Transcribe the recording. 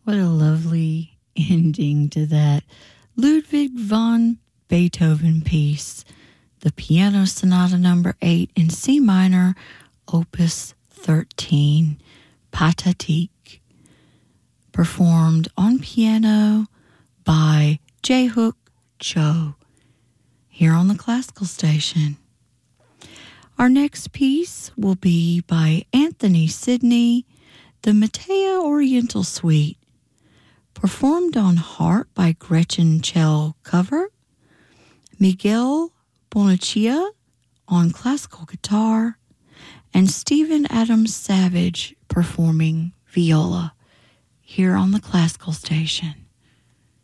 What a lovely ending to that Ludwig van Beethoven piece, the Piano Sonata number 8 in C minor, Opus 13, Pathétique, performed on piano by Jae-hook Cho, here on the Classical Station. Our next piece will be by Anthony Sidney, the Mateo Oriental Suite, performed on harp by Gretchen Chell Cover, Miguel Bonaccia on classical guitar, and Stephen Adams Savage performing viola, here on the Classical Station.